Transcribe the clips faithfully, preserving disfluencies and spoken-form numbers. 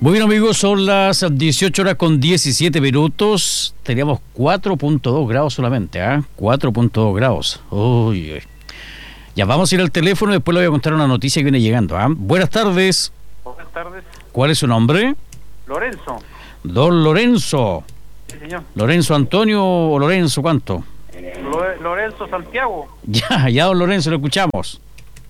Muy bien, amigos, son las dieciocho horas con diecisiete minutos. Teníamos cuatro punto dos grados solamente, ¿ah? ¿eh? cuatro punto dos grados. Uy, uy. Ya vamos a ir al teléfono y después le voy a contar una noticia que viene llegando. ¿ah? ¿eh? Buenas tardes. Buenas tardes. ¿Cuál es su nombre? Lorenzo. Don Lorenzo. Sí, señor. ¿Lorenzo Antonio o Lorenzo cuánto? Lo- Lorenzo Santiago. Ya, ya, don Lorenzo, lo escuchamos.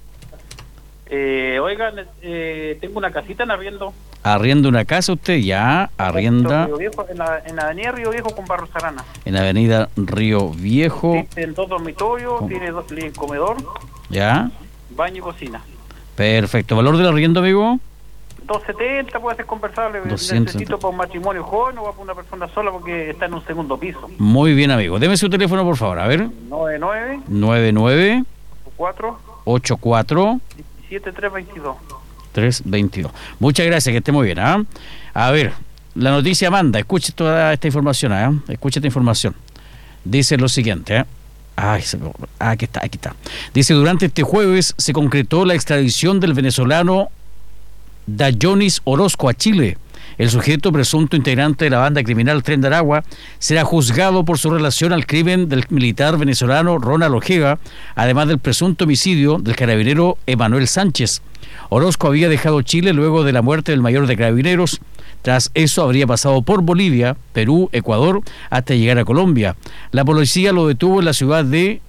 Eh, oigan, eh, tengo una casita en arriendo. ¿Arrienda una casa usted? Ya, arrienda Río Viejo, en, la, en la avenida Río Viejo con Barros Arana. en la avenida Río Viejo. Tiene dos dormitorios, ¿Cómo? tiene dos living, comedor, Ya, baño y cocina. perfecto. ¿Valor del arriendo, amigo? doscientos setenta puede ser conversable. doscientos setenta. Necesito para un matrimonio joven o para una persona sola porque está en un segundo piso. Muy bien, amigo. Deme su teléfono, por favor. A ver. nueve nueve nueve nueve cuatro ocho cuatro siete tres veintidós. tres veintidós. Muchas gracias, que esté muy bien. ¿ah? A ver, la noticia manda. Escuche toda esta información. ¿ah? Escuche esta información. Dice lo siguiente. ¿eh? Ay, se me... ah, aquí está, aquí está. Dice, durante este jueves se concretó la extradición del venezolano Dayonis Orozco a Chile. El sujeto, presunto integrante de la banda criminal Tren de Aragua, será juzgado por su relación al crimen del militar venezolano Ronald Ojeda, además del presunto homicidio del carabinero Emanuel Sánchez. Orozco había dejado Chile luego de la muerte del mayor de carabineros. Tras eso habría pasado por Bolivia, Perú, Ecuador, hasta llegar a Colombia. La policía lo detuvo en la ciudad de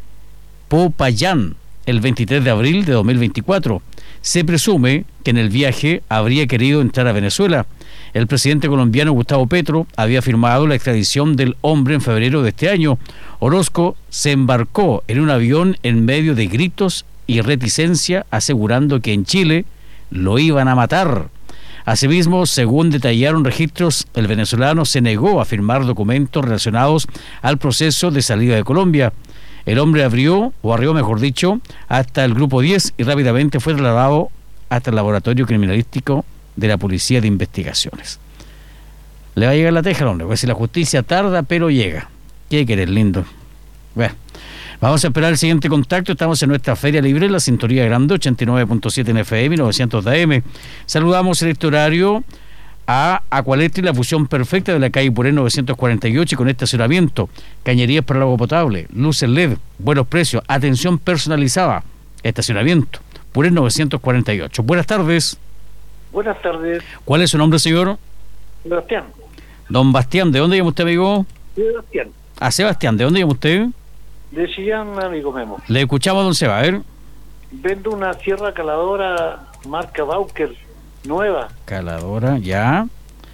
Popayán el veintitrés de abril de dos mil veinticuatro. Se presume que en el viaje habría querido entrar a Venezuela. El presidente colombiano Gustavo Petro había firmado la extradición del hombre en febrero de este año. Orozco se embarcó en un avión en medio de gritos y reticencia, asegurando que en Chile lo iban a matar. Asimismo, según detallaron registros, el venezolano se negó a firmar documentos relacionados al proceso de salida de Colombia. El hombre abrió, o arrió mejor dicho, hasta el grupo diez y rápidamente fue trasladado hasta el laboratorio criminalístico de la Policía de Investigaciones. Le va a llegar la teja al hombre, porque si la justicia tarda, pero llega. ¿Qué querés, lindo? Bueno, vamos a esperar el siguiente contacto. Estamos en nuestra Feria Libre, la sintonía grande, ochenta y nueve punto siete en F M, novecientos de A M. Saludamos en este horario a Aqualetri, la fusión perfecta de la calle Puré novecientos cuarenta y ocho, con estacionamiento, cañerías para el agua potable, luces L E D, buenos precios, atención personalizada, estacionamiento, Puré novecientos cuarenta y ocho. Buenas tardes. Buenas tardes, ¿Cuál es su nombre, señor? Sebastián. Don Bastián. ¿De dónde llama usted, amigo? Sebastián. A Sebastián. ¿De dónde llama usted? De Chillán, amigo Memo. Le escuchamos, don Seba. A ver. Vendo una sierra caladora marca Bauker, nueva, Caladora, ya.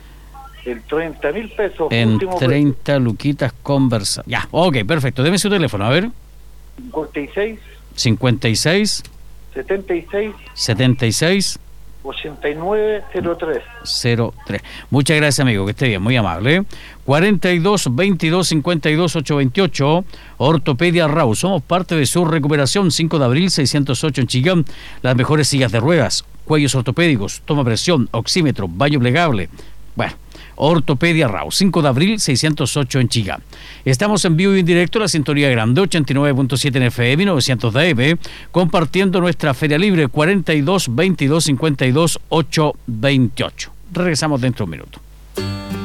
en treinta mil pesos. En último treinta luquitas conversa. Ya, ok, perfecto. Deme su teléfono, a ver. cincuenta y seis, cincuenta y seis, setenta y seis, setenta y seis, ochenta y nueve cero tres. cero tres. Muchas gracias, amigo, que esté bien, muy amable. ¿eh? cuarenta y dos, veintidós, cincuenta y dos, ochocientos veintiocho. Ortopedia Rau. Somos parte de su recuperación. cinco de abril, seiscientos ocho en Chillán. Las mejores sillas de ruedas, cuellos ortopédicos, toma presión, oxímetro, baño plegable. Bueno, Ortopedia Rau. cinco de abril, seiscientos ocho en Chillán. Estamos en vivo y en directo, la sintonía grande, ochenta y nueve punto siete en F M, novecientos de A M, compartiendo nuestra Feria Libre, cuarenta y dos, veintidós, cincuenta y dos, ochocientos veintiocho. Regresamos dentro de un minuto.